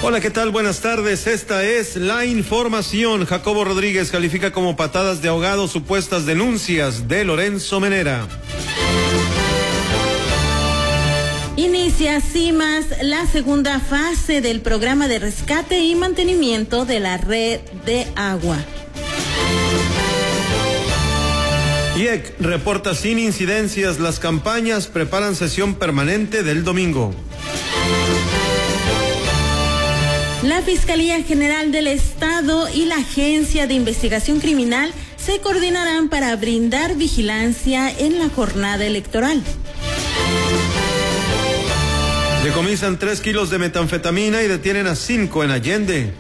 Hola, ¿qué tal? Buenas tardes. Esta es la información. Jacobo Rodríguez califica como patadas de ahogado supuestas denuncias de Lorenzo Menera. Inicia CIMAS la segunda fase del programa de rescate y mantenimiento de la red de agua. IEC reporta sin incidencias las campañas, preparan sesión permanente del domingo. La Fiscalía General del Estado y la Agencia de Investigación Criminal se coordinarán para brindar vigilancia en la jornada electoral. Decomisan 3 kilos de metanfetamina y detienen a 5 en Allende.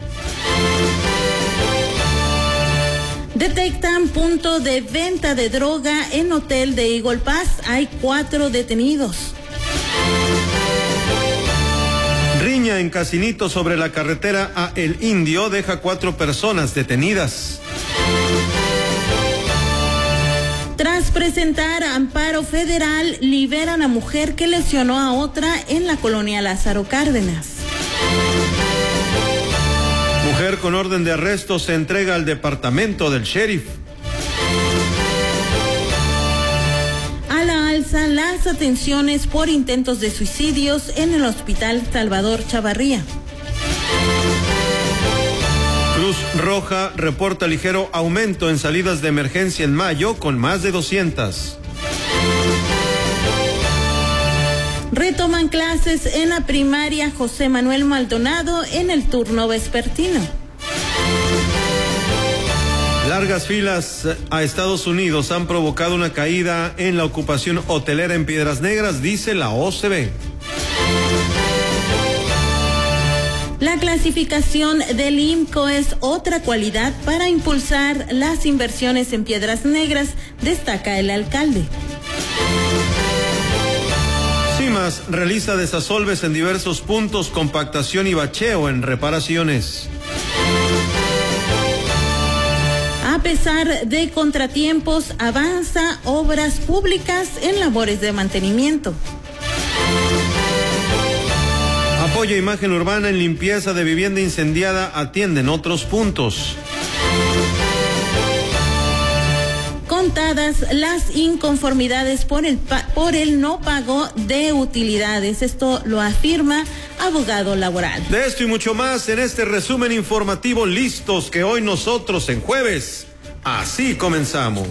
Detectan punto de venta de droga en hotel de Eagle Pass. Hay 4 detenidos. Riña en Casinito sobre la carretera a El Indio deja 4 personas detenidas. Tras presentar amparo federal, liberan a mujer que lesionó a otra en la colonia Lázaro Cárdenas. Mujer con orden de arresto se entrega al departamento del sheriff. A la alza las atenciones por intentos de suicidios en el Hospital Salvador Chavarría. Cruz Roja reporta ligero aumento en salidas de emergencia en mayo con más de 200. Retoman clases en la primaria José Manuel Maldonado en el turno vespertino. Largas filas a Estados Unidos han provocado una caída en la ocupación hotelera en Piedras Negras, dice la OCB. La clasificación del IMCO es otra cualidad para impulsar las inversiones en Piedras Negras, destaca el alcalde. CIMAS realiza desasolves en diversos puntos, compactación y bacheo en reparaciones. A pesar de contratiempos, avanza obras públicas en labores de mantenimiento. Apoya imagen urbana en limpieza de vivienda incendiada, atienden otros puntos. Contadas las inconformidades por el no pago de utilidades. Esto lo afirma abogado laboral. De esto y mucho más en este resumen informativo, listos que hoy nosotros en jueves. Así comenzamos.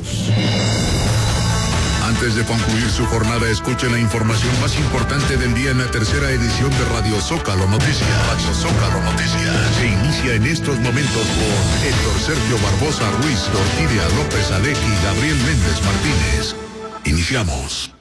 Antes de concluir su jornada, escuche la información más importante del día en la tercera edición de Radio Zócalo Noticias. Radio Zócalo Noticias. Se inicia en estos momentos con Héctor Sergio Barbosa Ruiz, Orquídea López Alec y Gabriel Méndez Martínez. Iniciamos.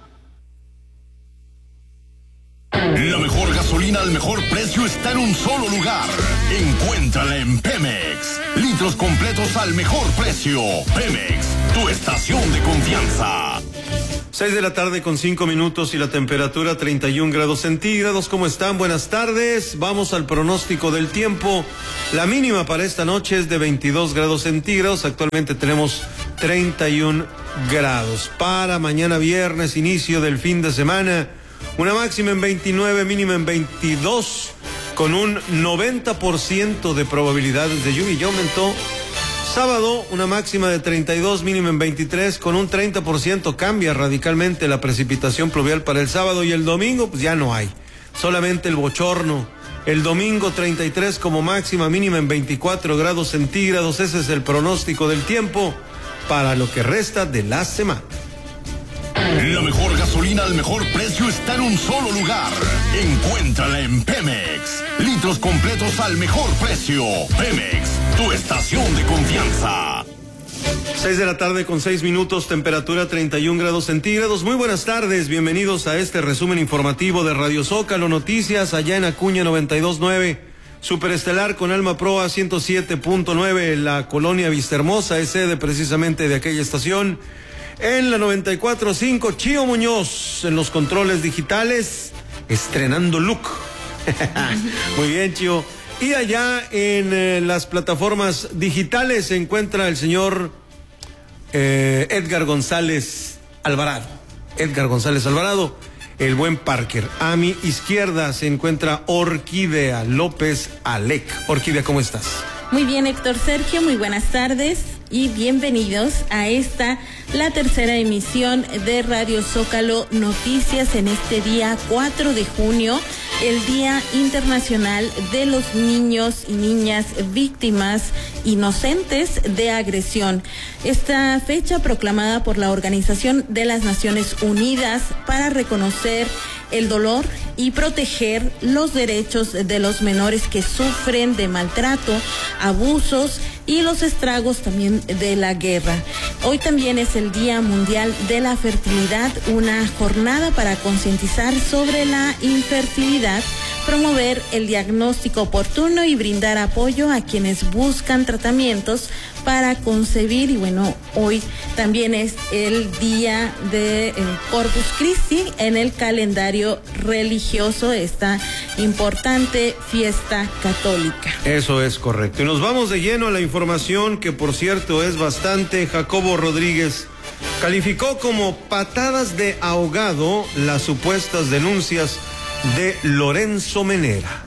La mejor gasolina al mejor precio está en un solo lugar. Encuéntrala en Pemex. Litros completos al mejor precio. Pemex, tu estación de confianza. 6 de la tarde con 5 minutos y la temperatura 31 grados centígrados. ¿Cómo están? Buenas tardes. Vamos al pronóstico del tiempo. La mínima para esta noche es de 22 grados centígrados. Actualmente tenemos 31 grados. Para mañana viernes, inicio del fin de semana, una máxima en 29, mínima en 22, con un 90% de probabilidades de lluvia. Ya aumentó. Sábado, una máxima de 32, mínima en 23, con un 30%. Cambia radicalmente la precipitación pluvial para el sábado, y el domingo pues ya no hay, solamente el bochorno. El domingo 33 como máxima, mínima en 24 grados centígrados. Ese es el pronóstico del tiempo para lo que resta de la semana. La mejor gasolina al mejor precio está en un solo lugar. Encuéntrala en Pemex. Litros completos al mejor precio. Pemex, tu estación de confianza. 6 de la tarde con 6 minutos, temperatura 31 grados centígrados. Muy buenas tardes, bienvenidos a este resumen informativo de Radio Zócalo Noticias, allá en Acuña 92.9, Superestelar con Alma Proa 107.9, la colonia Vistahermosa es sede precisamente de aquella estación. En la 94.5, Chío Muñoz en los controles digitales, estrenando look. Muy bien, Chío. Y allá en las plataformas digitales se encuentra el señor Edgar González Alvarado. Edgar González Alvarado. el buen Parker. A mi izquierda se encuentra Orquídea López Alec. Orquídea, ¿cómo estás? Muy bien, Héctor Sergio, muy buenas tardes y bienvenidos a la tercera emisión de Radio Zócalo Noticias en este día 4 de junio, el Día Internacional de los Niños y Niñas Víctimas Inocentes de Agresión. Esta fecha proclamada por la Organización de las Naciones Unidas para reconocer el dolor y proteger los derechos de los menores que sufren de maltrato, abusos y los estragos también de la guerra. Hoy también es el Día Mundial de la Fertilidad, una jornada para concientizar sobre la infertilidad, promover el diagnóstico oportuno y brindar apoyo a quienes buscan tratamientos para concebir. Y bueno, hoy también es el día de Corpus Christi en el calendario religioso, esta importante fiesta católica. Eso es correcto. Y nos vamos de lleno a la información que, por cierto, es bastante. Jacobo Rodríguez calificó como patadas de ahogado las supuestas denuncias de Lorenzo Menera.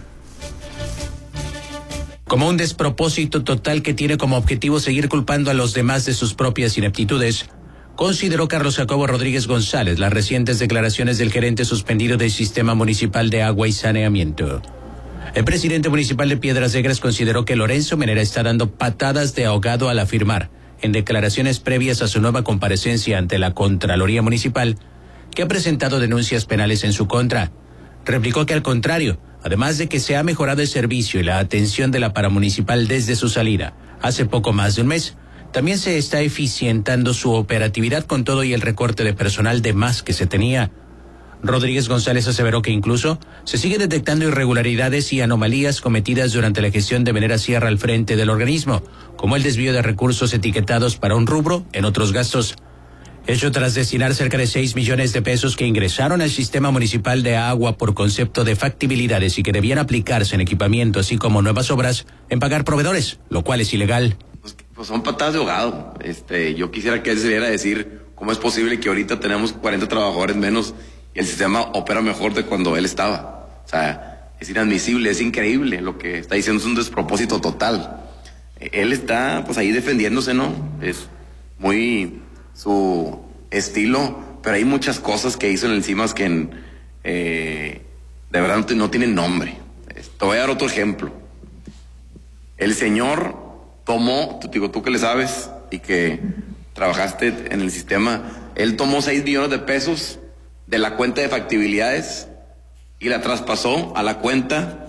Como un despropósito total que tiene como objetivo seguir culpando a los demás de sus propias ineptitudes, consideró Carlos Jacobo Rodríguez González las recientes declaraciones del gerente suspendido del Sistema Municipal de Agua y Saneamiento. El presidente municipal de Piedras Negras consideró que Lorenzo Menera está dando patadas de ahogado al afirmar, en declaraciones previas a su nueva comparecencia ante la Contraloría Municipal, que ha presentado denuncias penales en su contra. Replicó que al contrario, además de que se ha mejorado el servicio y la atención de la paramunicipal desde su salida, hace poco más de un mes, también se está eficientando su operatividad con todo y el recorte de personal de más que se tenía. Rodríguez González aseveró que incluso se sigue detectando irregularidades y anomalías cometidas durante la gestión de Menera Sierra al frente del organismo, como el desvío de recursos etiquetados para un rubro en otros gastos. Hecho tras destinar cerca de 6 millones de pesos que ingresaron al sistema municipal de agua por concepto de factibilidades y que debían aplicarse en equipamiento así como nuevas obras en pagar proveedores, lo cual es ilegal. Pues son patadas de ahogado. Yo quisiera que él se viera a decir cómo es posible que ahorita tenemos 40 trabajadores menos y el sistema opera mejor de cuando él estaba. O sea, es inadmisible, es increíble lo que está diciendo, es un despropósito total. Él está pues ahí defendiéndose, ¿no? Es muy su estilo, pero hay muchas cosas que hizo en el CIMAS que de verdad no tienen nombre. Te voy a dar otro ejemplo. El señor tomó, tú que le sabes y que trabajaste en el sistema, él tomó 6 millones de pesos de la cuenta de factibilidades y la traspasó a la cuenta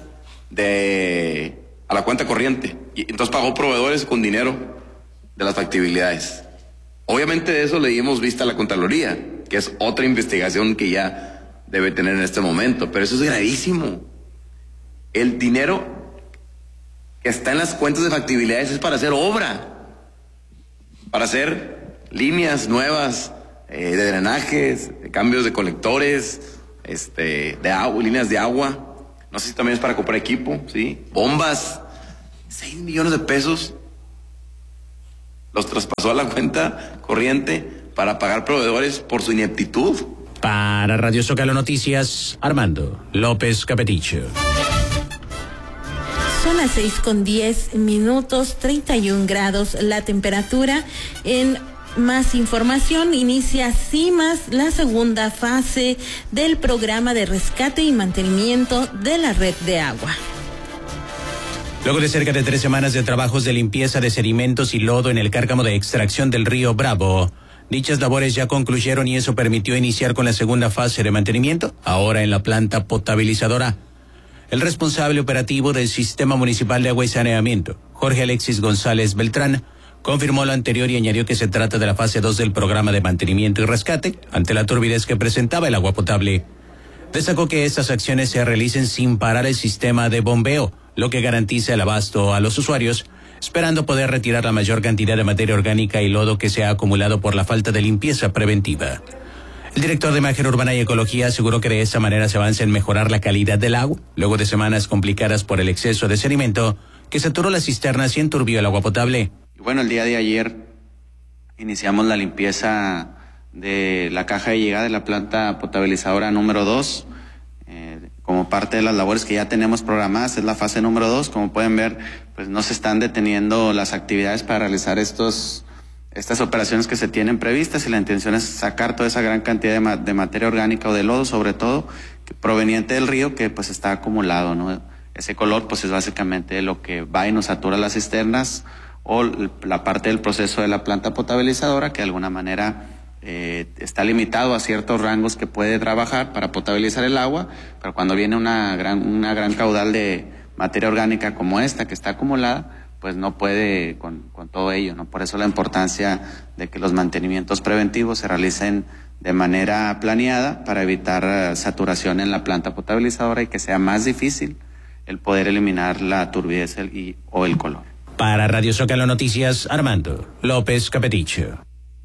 corriente, y entonces pagó proveedores con dinero de las factibilidades. Obviamente de eso le dimos vista a la Contraloría, que es otra investigación que ya debe tener en este momento, pero eso es gravísimo. El dinero que está en las cuentas de factibilidades es para hacer obra, para hacer líneas nuevas de drenajes, de cambios de colectores, de agua, líneas de agua. No sé si también es para comprar equipo, ¿sí? Bombas. 6 millones de pesos los traspasó a la cuenta corriente para pagar proveedores por su ineptitud. Para Radio Zócalo Noticias, Armando López Capeticho. Son las 6:10, 31 grados la temperatura. En más información, inicia CIMAS la segunda fase del programa de rescate y mantenimiento de la red de agua. Luego de cerca de 3 semanas de trabajos de limpieza de sedimentos y lodo en el cárcamo de extracción del río Bravo, dichas labores ya concluyeron y eso permitió iniciar con la segunda fase de mantenimiento, ahora en la planta potabilizadora. El responsable operativo del Sistema Municipal de Agua y Saneamiento, Jorge Alexis González Beltrán, confirmó lo anterior y añadió que se trata de la fase 2 del programa de mantenimiento y rescate ante la turbidez que presentaba el agua potable. Destacó que estas acciones se realicen sin parar el sistema de bombeo, lo que garantiza el abasto a los usuarios, esperando poder retirar la mayor cantidad de materia orgánica y lodo que se ha acumulado por la falta de limpieza preventiva. El director de Imagen Urbana y Ecología aseguró que de esta manera se avanza en mejorar la calidad del agua, luego de semanas complicadas por el exceso de sedimento que saturó las cisternas y enturbió el agua potable. Bueno, el día de ayer iniciamos la limpieza de la caja de llegada de la planta potabilizadora número 2. Como parte de las labores que ya tenemos programadas, es la fase número 2. Como pueden ver, pues no se están deteniendo las actividades para realizar estas operaciones que se tienen previstas, y la intención es sacar toda esa gran cantidad de materia orgánica o de lodo, sobre todo, proveniente del río, que pues está acumulado, ¿no? Ese color pues es básicamente lo que va y nos satura las cisternas o la parte del proceso de la planta potabilizadora, que de alguna manera está limitado a ciertos rangos que puede trabajar para potabilizar el agua, pero cuando viene una gran caudal de materia orgánica como esta que está acumulada, pues no puede con todo ello, ¿no? Por eso la importancia de que los mantenimientos preventivos se realicen de manera planeada para evitar saturación en la planta potabilizadora y que sea más difícil el poder eliminar la turbidez o el color. Para Radio Zócalo Noticias, Armando López Capeticho.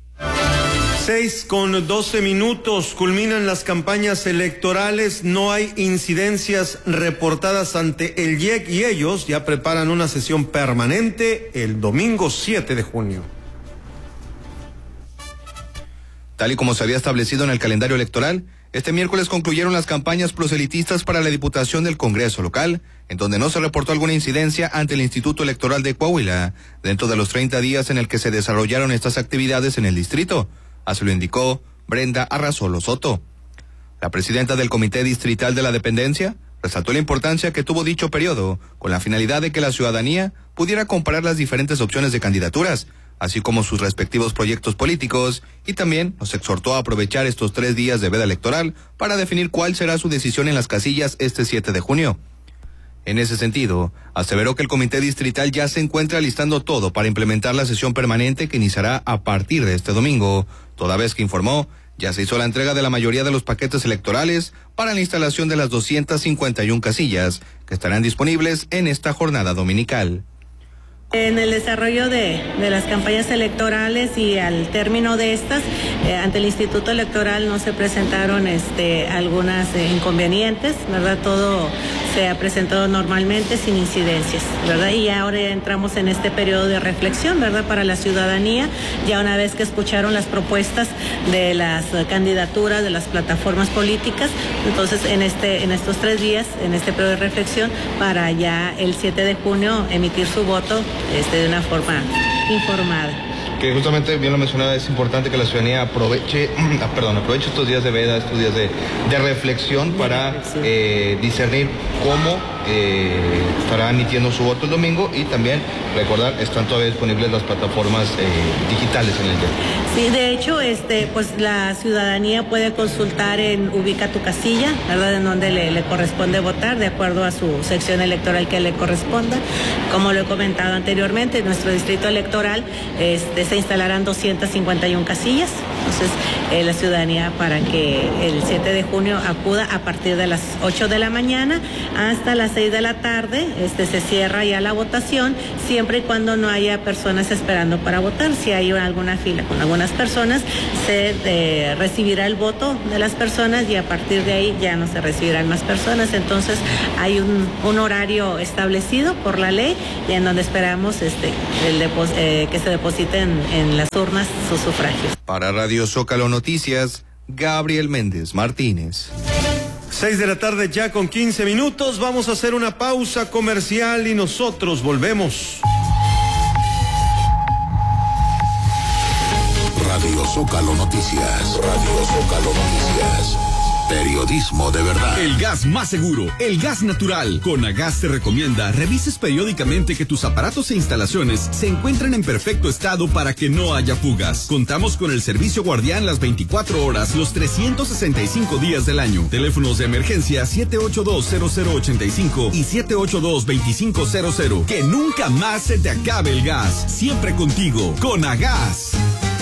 6:12, culminan las campañas electorales, no hay incidencias reportadas ante el IEC y ellos ya preparan una sesión permanente el domingo 7 de junio. Tal y como se había establecido en el calendario electoral, este miércoles concluyeron las campañas proselitistas para la Diputación del Congreso local, en donde no se reportó alguna incidencia ante el Instituto Electoral de Coahuila, dentro de los 30 días en el que se desarrollaron estas actividades en el distrito. Así lo indicó Brenda Arrazolo Soto. La presidenta del Comité Distrital de la Dependencia resaltó la importancia que tuvo dicho periodo, con la finalidad de que la ciudadanía pudiera comparar las diferentes opciones de candidaturas, así como sus respectivos proyectos políticos, y también nos exhortó a aprovechar estos 3 días de veda electoral para definir cuál será su decisión en las casillas este 7 de junio. En ese sentido, aseveró que el Comité Distrital ya se encuentra listando todo para implementar la sesión permanente que iniciará a partir de este domingo, toda vez que informó ya se hizo la entrega de la mayoría de los paquetes electorales para la instalación de las 251 casillas que estarán disponibles en esta jornada dominical. En el desarrollo de las campañas electorales y al término de estas, ante el Instituto Electoral no se presentaron algunas inconvenientes, ¿verdad? Todo se ha presentado normalmente sin incidencias, ¿verdad? Y ahora entramos en este periodo de reflexión, ¿verdad? Para la ciudadanía, ya una vez que escucharon las propuestas de las candidaturas, de las plataformas políticas, entonces en estos 3 días, en este periodo de reflexión, para ya el 7 de junio emitir su voto de una forma informada. Que justamente, bien lo mencionaba, es importante que la ciudadanía aproveche estos días de veda, estos días de reflexión para discernir cómo estará emitiendo su voto el domingo, y también recordar, están todavía disponibles las plataformas digitales en el día. Sí, de hecho, pues la ciudadanía puede consultar en Ubica tu casilla, ¿verdad? En donde le corresponde votar, de acuerdo a su sección electoral que le corresponda. Como lo he comentado anteriormente, en nuestro distrito electoral se instalarán 251 casillas. Entonces, la ciudadanía, para que el 7 de junio acuda a partir de las 8 de la mañana hasta las 6 de la tarde, se cierra ya la votación, siempre y cuando no haya personas esperando para votar. Si hay alguna fila con algunas personas, se recibirá el voto de las personas y a partir de ahí ya no se recibirán más personas. Entonces, hay un horario establecido por la ley y en donde esperamos que se depositen en las urnas sus sufragios. Para Radio Zócalo Noticias, Gabriel Méndez Martínez. 6 de la tarde ya con 15 minutos. Vamos a hacer una pausa comercial y nosotros volvemos. Radio Zócalo Noticias. Radio Zócalo Noticias. Periodismo de verdad. El gas más seguro, el gas natural. Conagas te recomienda revises periódicamente que tus aparatos e instalaciones se encuentren en perfecto estado para que no haya fugas. Contamos con el servicio guardián las 24 horas, los 365 días del año. Teléfonos de emergencia 782-0085 y 782-2500. Que nunca más se te acabe el gas. Siempre contigo, Conagas.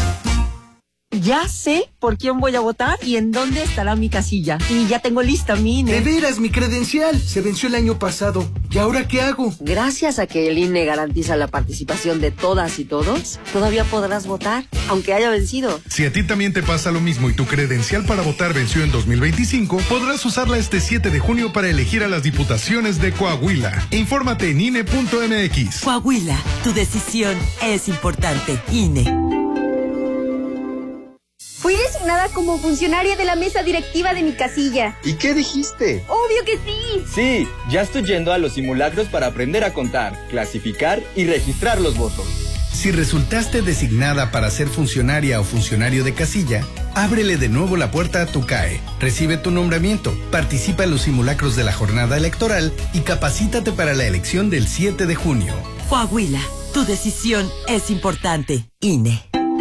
Ya sé por quién voy a votar y en dónde estará mi casilla. Y ya tengo lista mi INE. De veras, mi credencial se venció el año pasado. ¿Y ahora qué hago? Gracias a que el INE garantiza la participación de todas y todos, todavía podrás votar, aunque haya vencido. Si a ti también te pasa lo mismo y tu credencial para votar venció en 2025, podrás usarla este 7 de junio para elegir a las diputaciones de Coahuila. Infórmate en INE.mx. Coahuila, tu decisión es importante. INE. Fui de inscribirla como funcionaria de la mesa directiva de mi casilla. ¿Y qué dijiste? ¡Obvio que sí! Sí, ya estoy yendo a los simulacros para aprender a contar, clasificar y registrar los votos. Si resultaste designada para ser funcionaria o funcionario de casilla, ábrele de nuevo la puerta a tu CAE, recibe tu nombramiento, participa en los simulacros de la jornada electoral y capacítate para la elección del 7 de junio. Coahuila, tu decisión es importante. INE.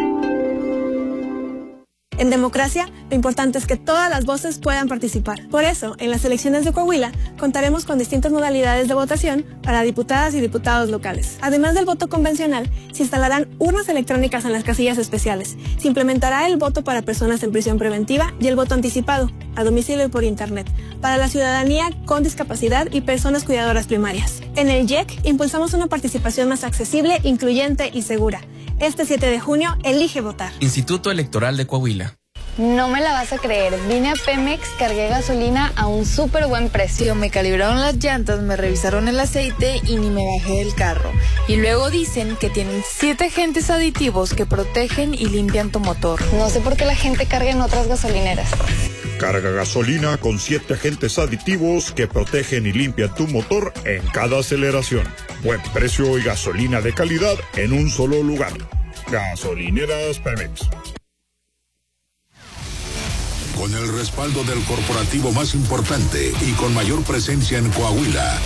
En democracia, lo importante es que todas las voces puedan participar. Por eso, en las elecciones de Coahuila, contaremos con distintas modalidades de votación para diputadas y diputados locales. Además del voto convencional, se instalarán urnas electrónicas en las casillas especiales. Se implementará el voto para personas en prisión preventiva y el voto anticipado, a domicilio y por internet, para la ciudadanía con discapacidad y personas cuidadoras primarias. En el IEC, impulsamos una participación más accesible, incluyente y segura. Este 7 de junio, elige votar. Instituto Electoral de Coahuila. No me la vas a creer, vine a Pemex, cargué gasolina a un súper buen precio. Me calibraron las llantas, me revisaron el aceite y ni me bajé del carro. Y luego dicen que tienen 7 agentes aditivos que protegen y limpian tu motor. No sé por qué la gente carga en otras gasolineras. Carga gasolina con 7 agentes aditivos que protegen y limpian tu motor en cada aceleración. Buen precio y gasolina de calidad en un solo lugar. Gasolineras Pemex. Con el respaldo del corporativo más importante y con mayor presencia en Coahuila.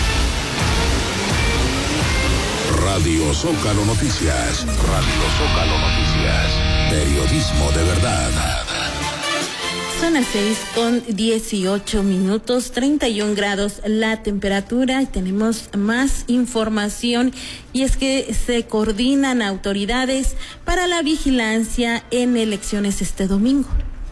Radio Zócalo Noticias. Radio Zócalo Noticias. Periodismo de verdad. Son las 6:18, 31 grados la temperatura y tenemos más información y es que se coordinan autoridades para la vigilancia en elecciones este domingo.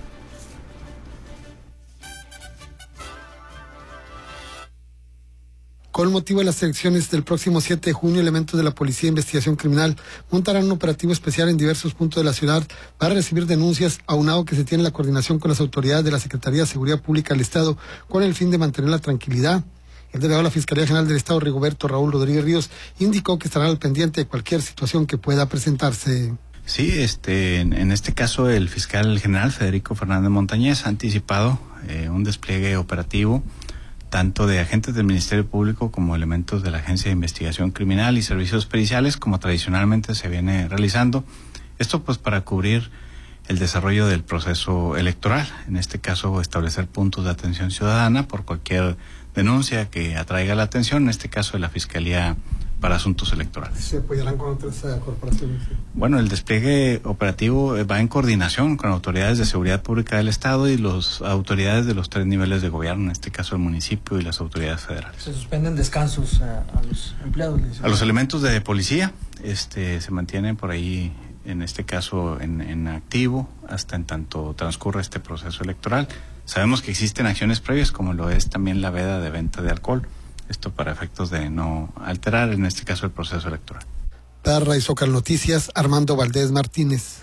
Con motivo de las elecciones del próximo 7 de junio, elementos de la Policía de Investigación Criminal montarán un operativo especial en diversos puntos de la ciudad para recibir denuncias, aunado que se tiene la coordinación con las autoridades de la Secretaría de Seguridad Pública del Estado con el fin de mantener la tranquilidad. El delegado de la Fiscalía General del Estado, Rigoberto Raúl Rodríguez Ríos, indicó que estará al pendiente de cualquier situación que pueda presentarse. Sí, en este caso el fiscal general Federico Fernández Montañez ha anticipado un despliegue operativo tanto de agentes del Ministerio Público como elementos de la Agencia de Investigación Criminal y Servicios Periciales, como tradicionalmente se viene realizando. Esto pues para cubrir el desarrollo del proceso electoral, en este caso establecer puntos de atención ciudadana por cualquier denuncia que atraiga la atención, en este caso de la Fiscalía para Asuntos Electorales. ¿Se apoyarán con otras corporaciones? Bueno, el despliegue operativo va en coordinación con autoridades de seguridad pública del Estado y las autoridades de los 3 niveles de gobierno, en este caso el municipio y las autoridades federales. ¿Se suspenden descansos a los empleados? A los elementos de policía se mantienen por ahí, en este caso en activo, hasta en tanto transcurre este proceso electoral. Sabemos que existen acciones previas, como lo es también la veda de venta de alcohol. Esto para efectos de no alterar, en este caso, el proceso electoral. Para Zócalo Noticias, Armando Valdés Martínez.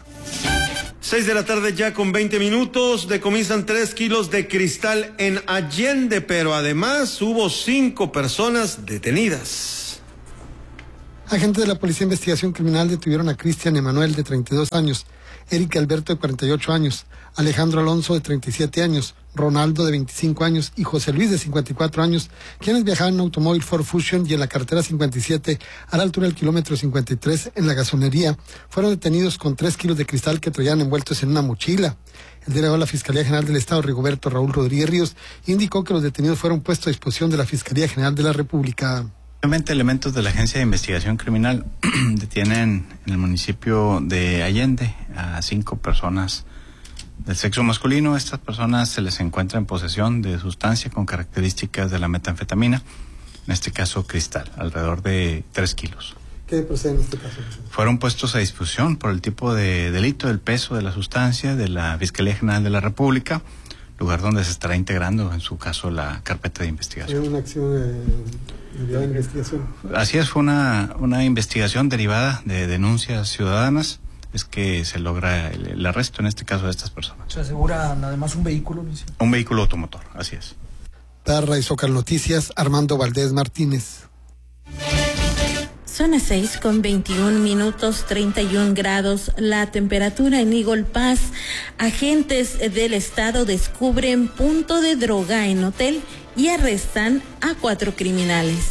6 de la tarde ya con 20 minutos. Decomisan 3 kilos de cristal en Allende, pero además hubo 5 personas detenidas. Agentes de la Policía de Investigación Criminal detuvieron a Cristian Emanuel, de 32 años, Eric Alberto, de 48 años, Alejandro Alonso, de 37 años, Ronaldo, de 25 años, y José Luis, de 54 años, quienes viajaban en automóvil Ford Fusion y en la carretera 57, a la altura del kilómetro 53, en la gasonería, fueron detenidos con 3 kilos de cristal que traían envueltos en una mochila. El delegado de la Fiscalía General del Estado, Rigoberto Raúl Rodríguez Ríos, indicó que los detenidos fueron puestos a disposición de la Fiscalía General de la República. Realmente elementos de la Agencia de Investigación Criminal detienen en el municipio de Allende a 5 personas del sexo masculino. Estas personas se les encuentra en posesión de sustancia con características de la metanfetamina, en este caso cristal, alrededor de 3 kilos. ¿Qué procede en este caso? Fueron puestos a disposición por el tipo de delito, el peso de la sustancia, de la Fiscalía General de la República, lugar donde se estará integrando, en su caso, la carpeta de investigación. ¿Es una acción derivada de investigación? Así es, fue una investigación derivada de denuncias ciudadanas, es que se logra el arresto, en este caso, de estas personas. ¿Se asegura además un vehículo, Luis? Un vehículo automotor, así es. Para Zócalo Noticias, Armando Valdés Martínez. Son las 6:21, 31 grados la temperatura en Eagle Pass. Agentes del estado descubren punto de droga en hotel y arrestan a 4 criminales.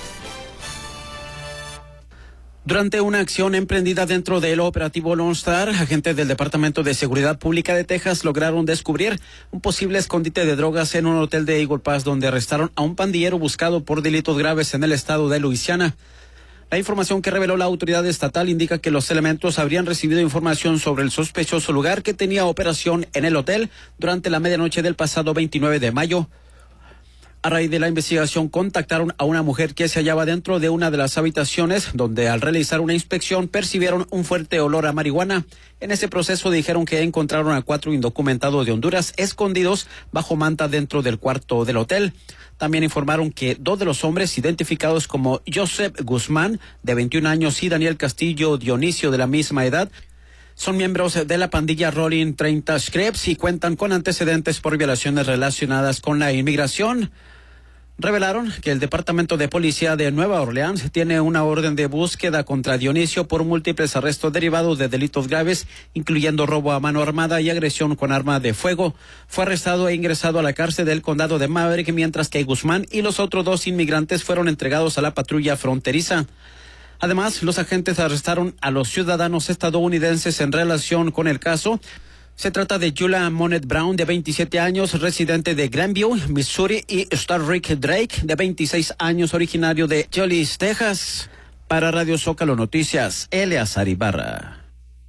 Durante una acción emprendida dentro del operativo Lone Star, agentes del Departamento de Seguridad Pública de Texas lograron descubrir un posible escondite de drogas en un hotel de Eagle Pass, donde arrestaron a un pandillero buscado por delitos graves en el estado de Luisiana. La información que reveló la autoridad estatal indica que los elementos habrían recibido información sobre el sospechoso lugar que tenía operación en el hotel durante la medianoche del pasado 29 de mayo. A raíz de la investigación, contactaron a una mujer que se hallaba dentro de una de las habitaciones, donde al realizar una inspección percibieron un fuerte olor a marihuana. En ese proceso dijeron que encontraron a 4 indocumentados de Honduras escondidos bajo manta dentro del cuarto del hotel. También informaron que 2 de los hombres identificados como Joseph Guzmán, de 21 años, y Daniel Castillo Dionisio, de la misma edad, son miembros de la pandilla Rolling 30 Scripps y cuentan con antecedentes por violaciones relacionadas con la inmigración. Revelaron que el Departamento de Policía de Nueva Orleans tiene una orden de búsqueda contra Dionisio por múltiples arrestos derivados de delitos graves, incluyendo robo a mano armada y agresión con arma de fuego. Fue arrestado e ingresado a la cárcel del condado de Maverick, mientras que Guzmán y los otros 2 inmigrantes fueron entregados a la patrulla fronteriza. Además, los agentes arrestaron a los ciudadanos estadounidenses en relación con el caso. Se trata de Julia Monet Brown, de 27 años, residente de Grandview, Missouri, y Starrick Drake, de 26 años, originario de Joliet, Texas. Para Radio Zócalo Noticias, Eleazar Ibarra.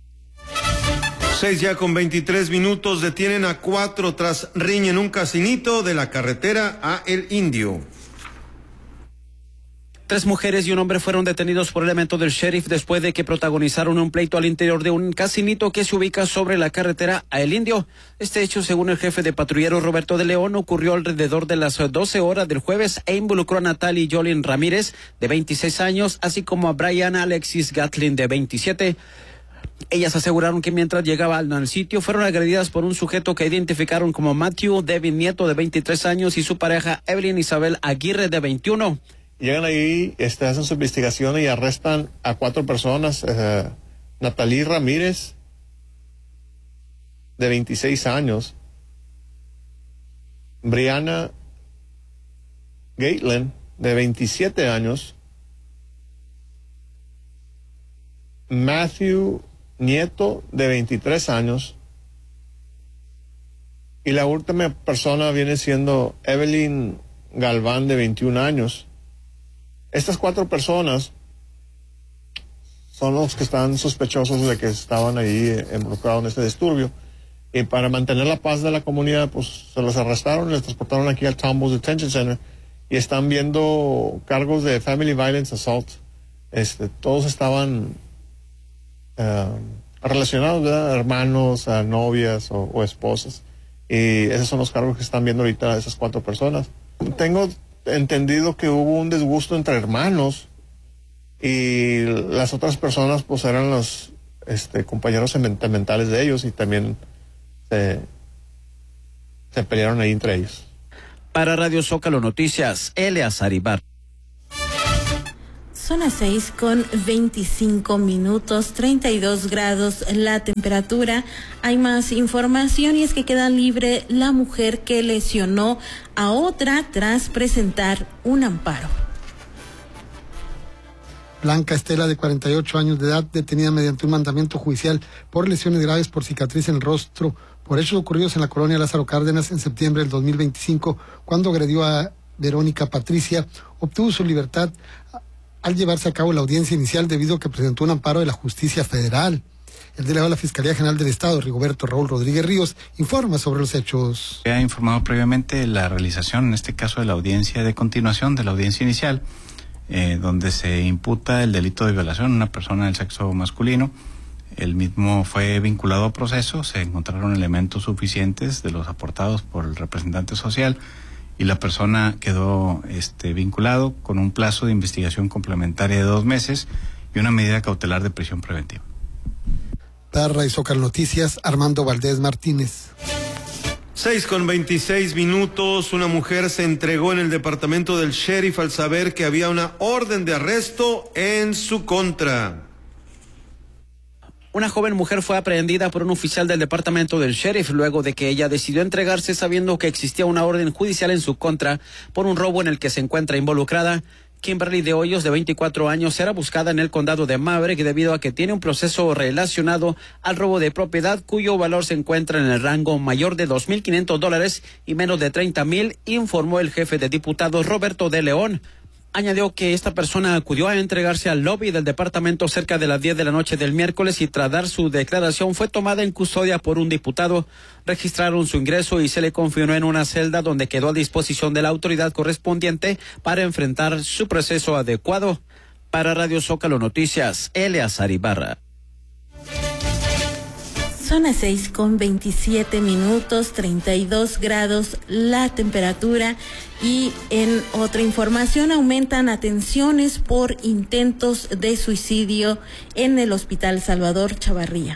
6:23, detienen a 4 tras riña en un casinito de la carretera a El Indio. 3 mujeres y un hombre fueron detenidos por elementos del sheriff después de que protagonizaron un pleito al interior de un casinito que se ubica sobre la carretera a El Indio. Este hecho, según el jefe de patrulleros Roberto de León, ocurrió alrededor de las 12 horas del jueves e involucró a Natalie Jolin Ramírez, de 26 años, así como a Brian Alexis Gatlin, de 27. Ellas aseguraron que mientras llegaban al sitio fueron agredidas por un sujeto que identificaron como Matthew Devin Nieto, de 23 años, y su pareja Evelyn Isabel Aguirre, de 21. Llegan ahí, hacen su investigación y arrestan a 4 personas. Natalie Ramírez, de 26 años. Brianna Gatlin, de 27 años. Matthew Nieto, de 23 años. Y la última persona viene siendo Evelyn Galván, de 21 años. Estas 4 personas son los que están sospechosos de que estaban ahí involucrados en este disturbio. Y para mantener la paz de la comunidad, pues se los arrestaron y les transportaron aquí al Tombos Detention Center. Y están viendo cargos de Family Violence Assault. Todos estaban relacionados, ¿verdad? Hermanos, novias o esposas. Y esos son los cargos que están viendo ahorita esas 4 personas. Tengo entendido que hubo un disgusto entre hermanos y las otras personas pues eran los compañeros sentimentales de ellos y también se pelearon ahí entre ellos. Para Radio Zócalo Noticias, Eleazar Ibarra. Son las 6:25, 32 grados la temperatura. Hay más información y es que queda libre la mujer que lesionó a otra tras presentar un amparo. Blanca Estela, de 48 años de edad, detenida mediante un mandamiento judicial por lesiones graves por cicatriz en el rostro, por hechos ocurridos en la colonia Lázaro Cárdenas en septiembre del 2025, cuando agredió a Verónica Patricia, obtuvo su libertad al llevarse a cabo la audiencia inicial debido a que presentó un amparo de la Justicia Federal. El delegado de la Fiscalía General del Estado, Rigoberto Raúl Rodríguez Ríos, informa sobre los hechos. Se ha informado previamente la realización, en este caso, de la audiencia de continuación, de la audiencia inicial, donde se imputa el delito de violación a una persona del sexo masculino. El mismo fue vinculado a proceso, se encontraron elementos suficientes de los aportados por el representante social y la persona quedó vinculado con un plazo de investigación complementaria de 2 meses y una medida cautelar de prisión preventiva. Para Radio Zócalo Noticias, Armando Valdés Martínez. 6:26. Una mujer se entregó en el departamento del sheriff al saber que había una orden de arresto en su contra. Una joven mujer fue aprehendida por un oficial del departamento del sheriff luego de que ella decidió entregarse sabiendo que existía una orden judicial en su contra por un robo en el que se encuentra involucrada. Kimberly de Hoyos, de 24 años, será buscada en el condado de Maverick debido a que tiene un proceso relacionado al robo de propiedad cuyo valor se encuentra en el rango mayor de $2,500 y menos de $30,000, informó el jefe de diputados Roberto de León. Añadió que esta persona acudió a entregarse al lobby del departamento cerca de las 10 de la noche del miércoles y tras dar su declaración fue tomada en custodia por un diputado. Registraron su ingreso y se le confinó en una celda donde quedó a disposición de la autoridad correspondiente para enfrentar su proceso adecuado. Para Radio Zócalo Noticias, Eleazar Ibarra. Son las 6:27, 32 grados la temperatura. Y en otra información, aumentan atenciones por intentos de suicidio en el Hospital Salvador Chavarría.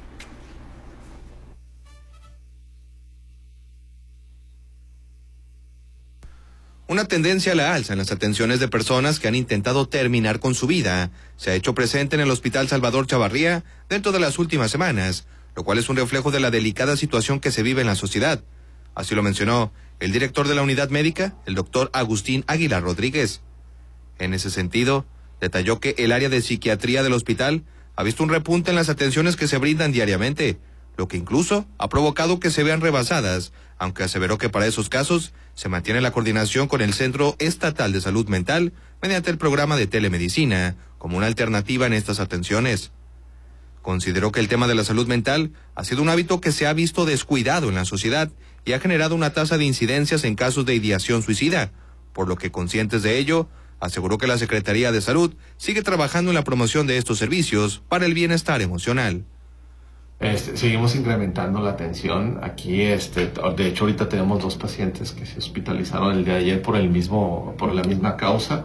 Una tendencia a la alza en las atenciones de personas que han intentado terminar con su vida se ha hecho presente en el Hospital Salvador Chavarría dentro de las últimas semanas, lo cual es un reflejo de la delicada situación que se vive en la sociedad. Así lo mencionó el director de la unidad médica, el doctor Agustín Aguilar Rodríguez. En ese sentido, detalló que el área de psiquiatría del hospital ha visto un repunte en las atenciones que se brindan diariamente, lo que incluso ha provocado que se vean rebasadas, aunque aseveró que para esos casos se mantiene la coordinación con el Centro Estatal de Salud Mental mediante el programa de telemedicina como una alternativa en estas atenciones. Consideró que el tema de la salud mental ha sido un hábito que se ha visto descuidado en la sociedad y ha generado una tasa de incidencias en casos de ideación suicida, por lo que, conscientes de ello, aseguró que la Secretaría de Salud sigue trabajando en la promoción de estos servicios para el bienestar emocional. Seguimos incrementando la atención. Aquí, de hecho, ahorita tenemos 2 pacientes que se hospitalizaron el día de ayer por la misma causa.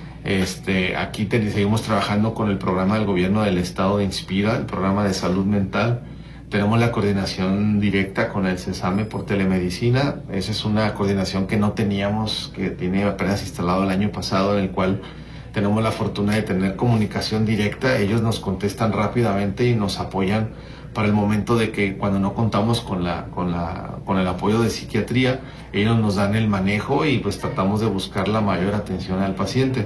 Aquí seguimos trabajando con el programa del gobierno del estado de Inspira, el programa de salud mental. Tenemos la coordinación directa con el CESAME por telemedicina. Esa es una coordinación que no teníamos, que tiene apenas instalado el año pasado, en el cual tenemos la fortuna de tener comunicación directa. Ellos nos contestan rápidamente y nos apoyan para el momento de que cuando no contamos con el apoyo de psiquiatría, ellos nos dan el manejo y pues tratamos de buscar la mayor atención al paciente.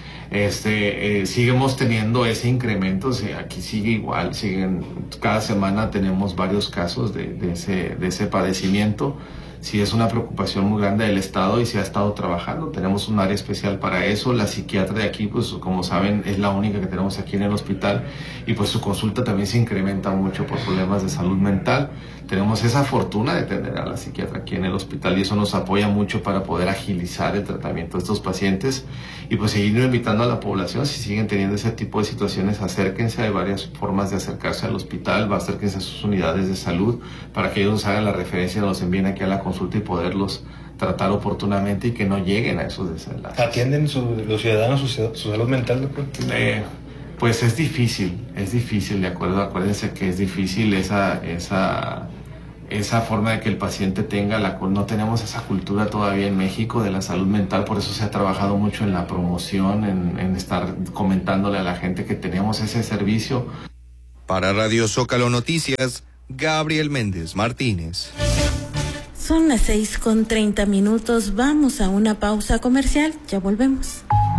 Seguimos teniendo ese incremento, aquí sigue igual, cada semana tenemos varios casos de ese padecimiento. Sí es una preocupación muy grande del Estado y se ha estado trabajando. Tenemos un área especial para eso. La psiquiatra de aquí, pues como saben, es la única que tenemos aquí en el hospital y pues su consulta también se incrementa mucho por problemas de salud mental. Tenemos esa fortuna de tener a la psiquiatra aquí en el hospital y eso nos apoya mucho para poder agilizar el tratamiento de estos pacientes y pues seguir invitando a la población. Si siguen teniendo ese tipo de situaciones, acérquense. Hay varias formas de acercarse al hospital, acérquense a sus unidades de salud para que ellos nos hagan la referencia, nos envíen aquí a la consulta y poderlos tratar oportunamente y que no lleguen a esos desenlaces. ¿Atienden los ciudadanos su salud mental, doctor? Pues es difícil, de acuerdo, acuérdense que es difícil esa forma de que el paciente tenga, no tenemos esa cultura todavía en México de la salud mental, por eso se ha trabajado mucho en la promoción, en estar comentándole a la gente que tenemos ese servicio. Para Radio Zócalo Noticias, Gabriel Méndez Martínez. Son las 6:30. Vamos a una pausa comercial. Ya volvemos.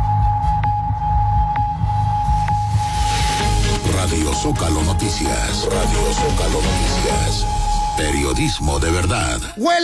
Radio Zócalo Noticias. Radio Zócalo Noticias. Periodismo de verdad.